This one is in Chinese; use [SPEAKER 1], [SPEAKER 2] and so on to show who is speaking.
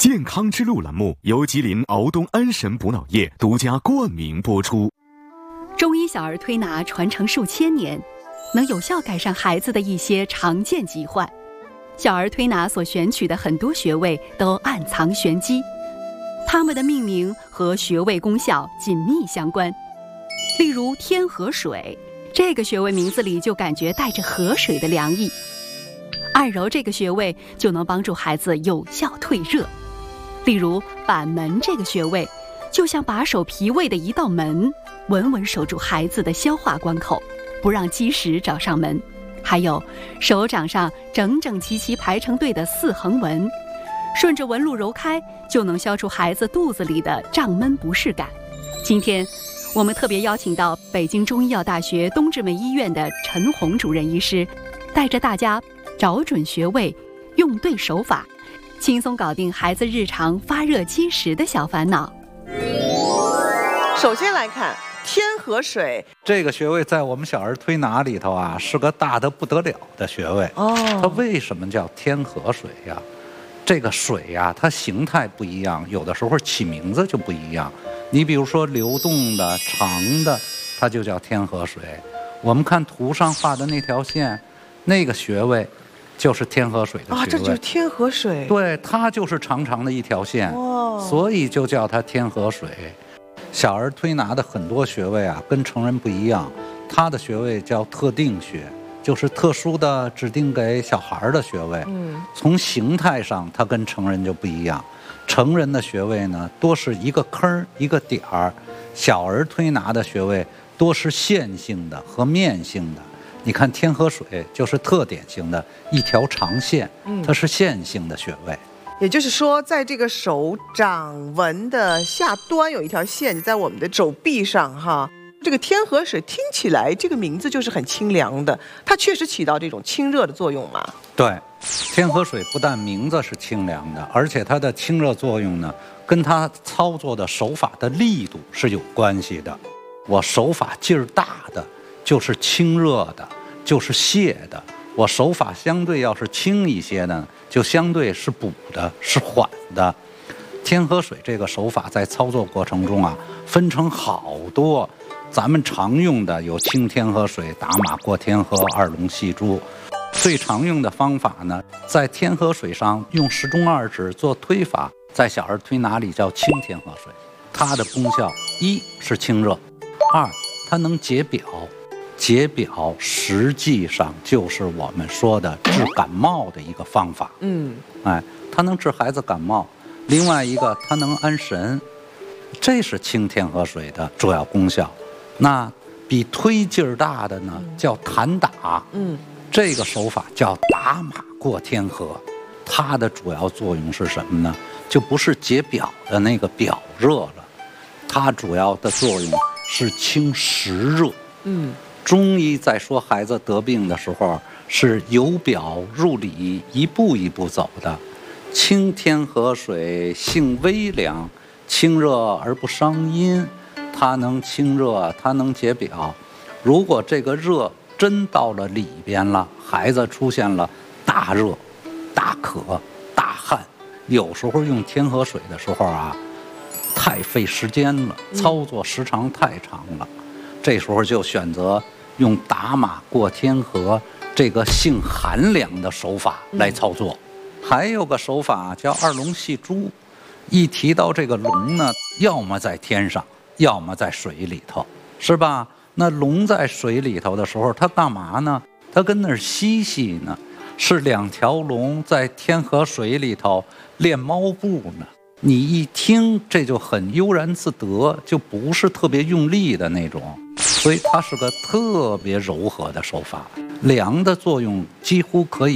[SPEAKER 1] 健康之路栏目由吉林敖东安神补脑液独家冠名播出。
[SPEAKER 2] 中医小儿推拿传承数千年，能有效改善孩子的一些常见疾患。小儿推拿所选取的很多穴位都暗藏玄机，它们的命名和穴位功效紧密相关。例如天河水，这个穴位名字里就感觉带着河水的凉意。按揉这个穴位就能帮助孩子有效退热。例如板门这个穴位，就像把守脾胃的一道门，稳稳守住孩子的消化关口，不让积食找上门。还有手掌上整整齐齐排成队的4横纹，顺着纹路揉开，就能消除孩子肚子里的胀闷不适感。今天我们特别邀请到北京中医药大学东直门医院的陈红主任医师，带着大家找准穴位，用对手法，轻松搞定孩子日常发热积食的小烦恼。
[SPEAKER 3] 首先来看天河水，
[SPEAKER 4] 这个穴位在我们小儿推拿里头啊，是个大得不得了的穴位。它为什么叫天河水呀？这个水呀，它形态不一样，有的时候起名字就不一样。你比如说流动的、长的，它就叫天河水。我们看图上画的那条线，那个穴位就是天河水的穴位。
[SPEAKER 3] 这就是天河水。
[SPEAKER 4] 对，它就是长长的一条线，所以就叫它天河水。小儿推拿的很多穴位啊，跟成人不一样，它的穴位叫特定穴，就是特殊的指定给小孩的穴位。从形态上它跟成人就不一样。成人的穴位呢，多是一个坑一个点儿；小儿推拿的穴位多是线性的和面性的。你看天河水就是特典型的一条长线，它是线性的穴位。
[SPEAKER 3] 也就是说，在这个手掌纹的下端有一条线，在我们的手臂上哈。这个天河水听起来这个名字就是很清凉的，它确实起到这种清热的作用嘛？
[SPEAKER 4] 对，天河水不但名字是清凉的，而且它的清热作用呢，跟它操作的手法的力度是有关系的。我手法劲儿大的，就是清热的，就是泻的；我手法相对要是轻一些呢，就相对是补的，是缓的。天河水这个手法在操作过程中啊，分成好多。咱们常用的有清天河水、打马过天河、二龙戏珠。最常用的方法呢，在天河水上用10中2指做推法，在小儿推拿里叫清天河水。它的功效1是清热，2它能解表。解表实际上就是我们说的治感冒的一个方法。它能治孩子感冒。另外一个，它能安神，这是清天河水的主要功效。那比推劲儿大的呢，叫弹打。这个手法叫打马过天河。它的主要作用是什么呢？就不是解表的那个表热了，它主要的作用是清实热。中医在说孩子得病的时候，是由表入里，一步一步走的。清天河水性微凉，清热而不伤阴，它能清热，它能解表。如果这个热真到了里边了，孩子出现了大热、大渴、大汗，有时候用天河水的时候啊，太费时间了，操作时长太长了。这时候就选择用打马过天河这个性寒凉的手法来操作。还有个手法叫二龙戏珠。一提到这个龙呢，要么在天上，要么在水里头，是吧？那龙在水里头的时候，它干嘛呢？它跟那儿嬉戏呢，是2条龙在天河水里头练猫步呢。你一听这就很悠然自得，就不是特别用力的那种，所以它是个特别柔和的手法，凉的作用几乎可以